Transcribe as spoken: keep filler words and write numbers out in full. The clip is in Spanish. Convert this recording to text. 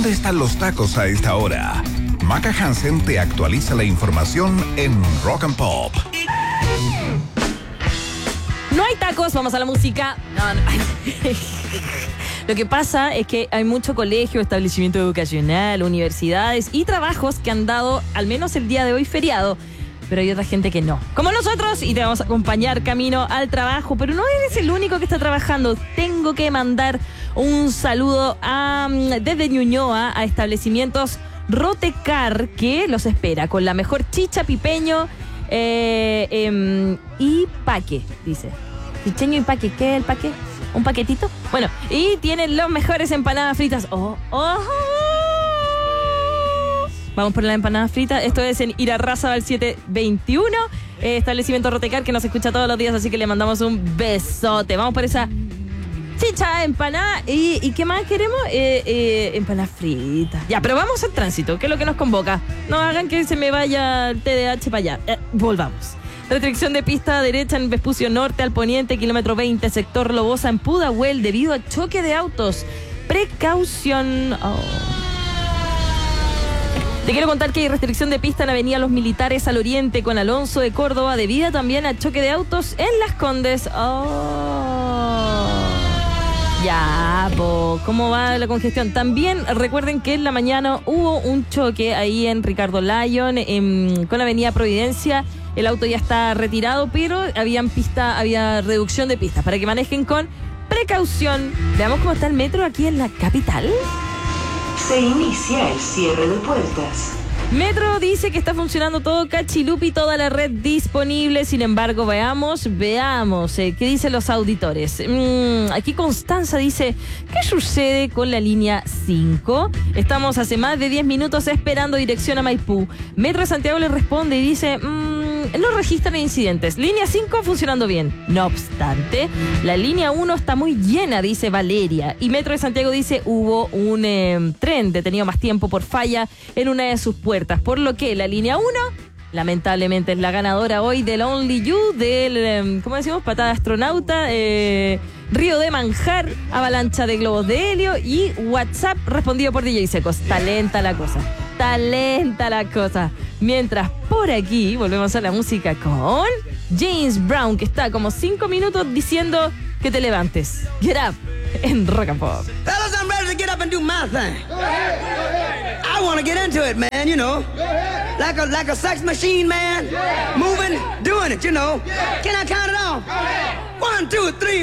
¿Dónde están los tacos a esta hora? Maca Hansen te actualiza la información en Rock and Pop. No hay tacos, vamos a la música. No, no. Lo que pasa es que hay mucho colegio, establecimiento educacional, universidades y trabajos que han dado, al menos el día de hoy, feriado. Pero hay otra gente que no. Como nosotros, y te vamos a acompañar camino al trabajo. Pero no eres el único que está trabajando. Tengo que mandar un saludo a, desde Ñuñoa a establecimientos Rotecar, que los espera con la mejor chicha, pipeño eh, eh, y paque, dice. Chicheño y paque, ¿qué es el paque? ¿Un paquetito? Bueno, y tienen los mejores empanadas fritas. ¡Oh! ¡Oh! Vamos por la empanada frita. Esto es en Irarrázaval setecientos veintiuno. Eh, establecimiento Rotecar, que nos escucha todos los días, así que le mandamos un besote. Vamos por esa chicha, empanada. ¿Y, y qué más queremos? Eh, eh, empanada frita. Ya, pero vamos al tránsito, que es lo que nos convoca. No hagan que se me vaya el T D A H para allá. Eh, volvamos. Restricción de pista derecha en Vespucio Norte al poniente, kilómetro veinte, sector Lobosa en Pudahuel, debido a choque de autos. Precaución. Oh. Te quiero contar que hay restricción de pista en Avenida Los Militares al oriente con Alonso de Córdoba, debido también a choque de autos en Las Condes. Oh. Ya, po, ¿cómo va la congestión? También recuerden que en la mañana hubo un choque ahí en Ricardo Lyon en, con Avenida Providencia. El auto ya está retirado, pero habían pista, había reducción de pistas para que manejen con precaución. Veamos cómo está el metro aquí en la capital. Se inicia el cierre de puertas. Metro dice que está funcionando todo cachilupi, toda la red disponible. Sin embargo, veamos, veamos, eh, ¿qué dicen los auditores? Mm, aquí Constanza dice, ¿qué sucede con la línea cinco? Estamos hace más de diez minutos esperando dirección a Maipú. Metro de Santiago le responde y dice, mmm, no registran incidentes. Línea cinco funcionando bien. No obstante, la línea uno está muy llena, dice Valeria. Y Metro de Santiago dice, hubo un eh, tren detenido más tiempo por falla en una de sus puertas. Por lo que la línea uno, lamentablemente, es la ganadora hoy del Only You, del, ¿cómo decimos? Patada astronauta, eh, Río de Manjar, avalancha de globos de helio y WhatsApp respondido por D J Secos. Talenta la cosa, talenta la cosa. Mientras por aquí volvemos a la música con James Brown, que está como cinco minutos diciendo que te levantes. Get up en Rock and Pop. Fellas, I'm ready to get up and do my thing. I want to get into it, man, you know. Like a like a sex machine, man. Moving, doing it, you know. Can I count it off? One, two, three.